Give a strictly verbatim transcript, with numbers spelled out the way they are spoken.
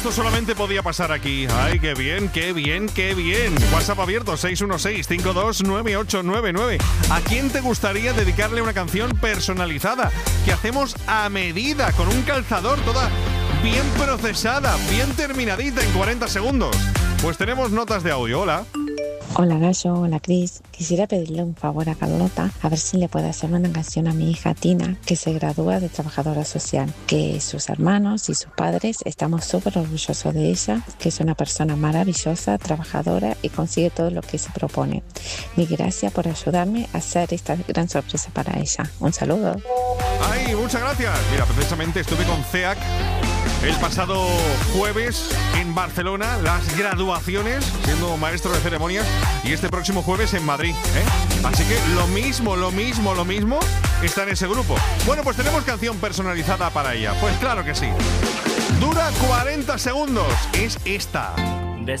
Esto solamente podía pasar aquí. Ay, qué bien, qué bien, qué bien. WhatsApp abierto seis uno seis, cinco dos nueve ocho nueve nueve. ¿A quién te gustaría dedicarle una canción personalizada que hacemos a medida, con un calzador, toda bien procesada, bien terminadita en cuarenta segundos? Pues tenemos notas de audio. Hola. Hola Gallo, hola Cris. Quisiera pedirle un favor a Carlota, a ver si le puede hacer una canción a mi hija Tina, que se gradúa de trabajadora social, que sus hermanos y sus padres estamos súper orgullosos de ella, que es una persona maravillosa, trabajadora y consigue todo lo que se propone. Mil gracias por ayudarme a hacer esta gran sorpresa para ella. Un saludo. Ay, muchas gracias. Mira, precisamente estuve con C E A C el pasado jueves en Barcelona, las graduaciones, siendo maestro de ceremonias, y este próximo jueves en Madrid, ¿eh? Así que lo mismo, lo mismo, lo mismo está en ese grupo. Bueno, pues tenemos canción personalizada para ella. Pues claro que sí. Dura cuarenta segundos. Es esta.